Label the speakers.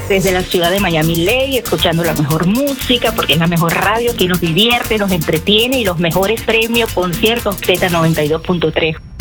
Speaker 1: desde la ciudad de Miami Lake, escuchando la mejor música, porque es la mejor radio que nos divierte, nos entretiene y los mejores premios, conciertos Z92.3.